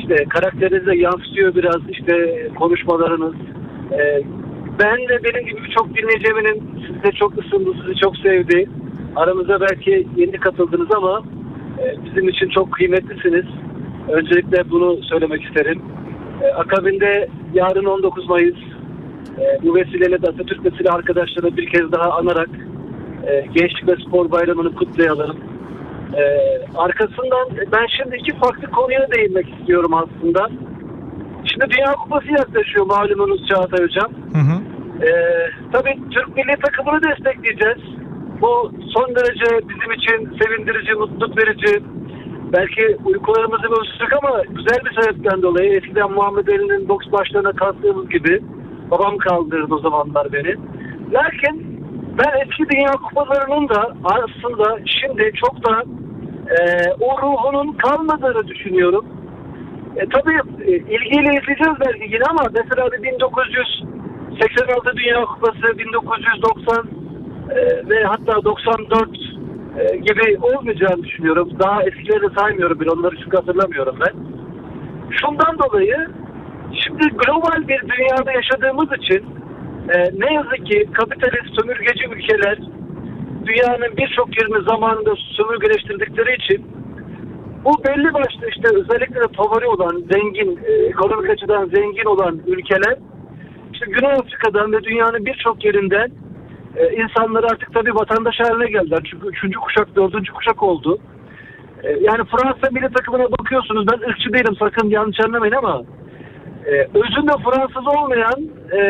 işte karakterinize yansıtıyor biraz işte konuşmalarınız. Ben de benim gibi birçok dinleyicimin size çok ısındı, sizi çok sevdi. Aramıza belki yeni katıldınız ama bizim için çok kıymetlisiniz. Öncelikle bunu söylemek isterim. Akabinde yarın 19 Mayıs bu vesileyle de Atatürk ve silah arkadaşlarını bir kez daha anarak Gençlik ve Spor Bayramı'nı kutlayalım. Arkasından ben şimdi iki farklı konuya değinmek istiyorum aslında. Şimdi Dünya Kupası yaklaşıyor malumunuz Çağatay Hocam. Tabii Türk milli takımını destekleyeceğiz. Bu son derece bizim için sevindirici, mutluluk verici. Belki uykularımızı bozacak ama güzel bir sebepten dolayı. Eskiden Muhammed Ali'nin boks başlarına kalktığımız gibi babam kaldırdı o zamanlar beni. Lakin ben eski Dünya Kupalarının da aslında şimdi çok da o ruhunun kalmadığını düşünüyorum. Tabii ilgiyle izleyeceğiz belki yine ama mesela 1986 Dünya Kupası, 1990 ve hatta 94 gibi olmayacağını düşünüyorum. Daha eskileri saymıyorum bile, onları çünkü hatırlamıyorum ben. Şundan dolayı şimdi global bir dünyada yaşadığımız için ne yazık ki kapitalist sömürgeci ülkeler dünyanın birçok yerini zamanında sömürgeleştirdikleri için bu belli başlı işte özellikle de favori olan, zengin, ekonomik açıdan zengin olan ülkeler işte Güney Afrika'dan ve dünyanın birçok yerinden insanlar artık tabii vatandaş haline geldiler. Çünkü 3. kuşak, 4. kuşak oldu. Yani Fransa milli takımına bakıyorsunuz, ben ırkçı değilim sakın yanlış anlamayın ama özünde Fransız olmayan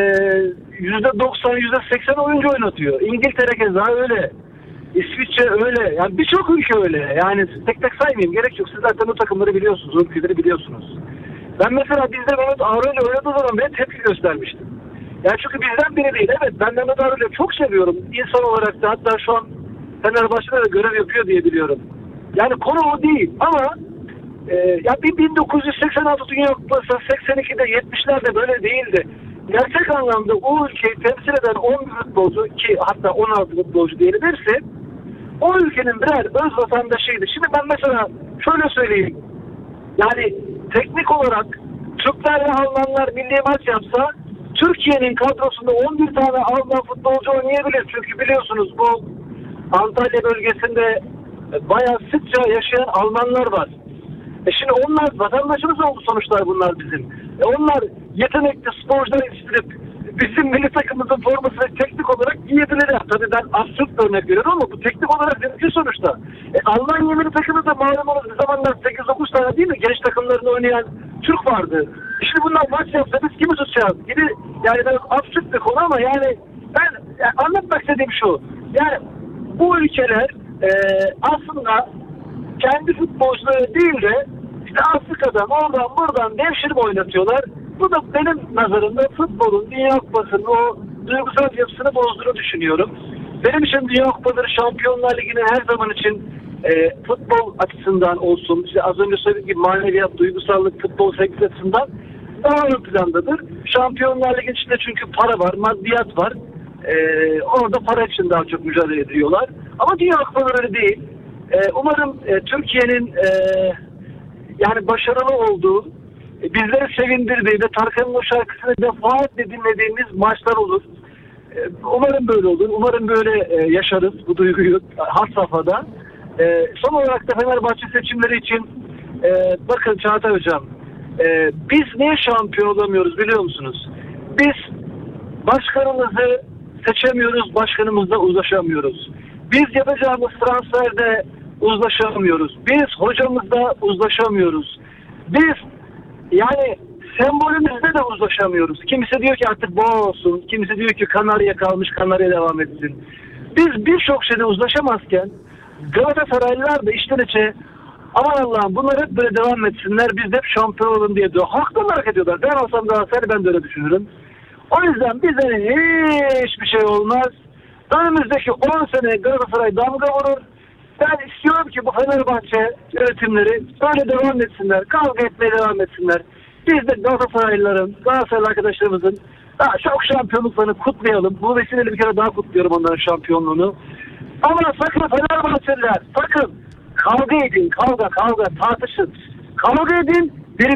%90, %80 oyuncu oynatıyor. İngiltere keza öyle. İsviçre öyle. Yani birçok ülke öyle. Yani tek tek saymayayım. Gerek yok. Siz zaten o takımları biliyorsunuz. O ülkeleri biliyorsunuz. Ben mesela bizde Mehmet Ağrı'yla oynadığı zaman bile tepki göstermiştim. Yani çünkü bizden biri değil. Evet, ben Mehmet Ağrı'yı çok seviyorum. İnsan olarak da hatta şu an Fenerbahçe'de de görev yapıyor diye biliyorum. Yani konu o değil. Ama ya 1986 Dünya Kupası, 82'de 70'lerde böyle değildi. Gerçek anlamda o ülkeyi temsil eden 11 futbolcu ki hatta 16 futbolcu diyebilirse o ülkenin birer öz vatandaşıydı. Şimdi ben mesela şöyle söyleyeyim. Yani teknik olarak Türkler ve Almanlar milli maç yapsa Türkiye'nin kadrosunda 11 tane Alman futbolcu oynayabilir. Çünkü biliyorsunuz bu Antalya bölgesinde bayağı sıkça yaşayan Almanlar var. Şimdi onlar vatandaşımız oldu sonuçlar bunlar bizim. Onlar yetenekli sporcular yetiştirip bizim milli takımımızın formasını teknik olarak giyebilirler. Tabii ben absürt bir örnek veriyorum ama bu teknik olarak mümkün sonuçta. Almanya milli takımında malumunuz bir zamanlar 8-9 tane değil mi genç takımlarında oynayan Türk vardı. Şimdi bunlar maç yapsa biz kimi tutacağız gibi, yani biraz absürt bir konu ama yani ben anlatmak istediğim şu. Yani bu ülkeler aslında kendi futbolcuları değil de işte Afrika'dan oradan buradan devşirip oynatıyorlar. Bu da benim nazarımda futbolun, Dünya Kupası'nın o duygusal yapısını bozduğunu düşünüyorum. Benim için Dünya Kupaları Şampiyonlar Ligi'ne her zaman için futbol açısından olsun, işte az önce söylediğim gibi maneviyat, duygusallık, futbol sevgisi açısından daha ön plandadır. Şampiyonlar Ligi'nin içinde çünkü para var, maddiyat var. Orada para için daha çok mücadele ediyorlar. Ama Dünya Kupaları öyle değil. Umarım Türkiye'nin yani başarılı olduğu, bizleri sevindirdiği ve Tarkan'ın o şarkısını defaatle dinlediğimiz maçlar olur. Umarım böyle olur. Umarım böyle yaşarız bu duyguyu had safhada. Son olarak da Fenerbahçe seçimleri için bakın Çağatay Hocam, biz niye şampiyon olamıyoruz biliyor musunuz? Biz başkanımızı seçemiyoruz, başkanımızla uzlaşamıyoruz. Biz yapacağımız transferde uzlaşamıyoruz. Biz hocamızla uzlaşamıyoruz. Biz yani sembolümüzde de uzlaşamıyoruz. Kimisi diyor ki artık boğa olsun. Kimisi diyor ki Kanarya kalmış, Kanarya devam etsin. Biz birçok şeyde uzlaşamazken Galatasaraylılar da içten içe aman Allah'ım bunlar hep böyle devam etsinler, biz de hep şampiyon olalım diye diyor. Haklı olarak ediyorlar. Ben olsam Galatasaray ben de öyle düşünürüm. O yüzden bize hiçbir şey olmaz. Önümüzdeki 10 sene Galatasaray damga vurur. Ben istiyorum ki bu Fenerbahçe yönetimleri böyle devam etsinler. Kavga etmeye devam etsinler. Biz de Galatasaraylıların, Galatasaray arkadaşlarımızın daha çok şampiyonluklarını kutlayalım. Bu vesileyle bir kere daha kutluyorum onların şampiyonluğunu. Ama sakın Fenerbahçeliler, sakın kavga edin, kavga, tartışın. Kavga edin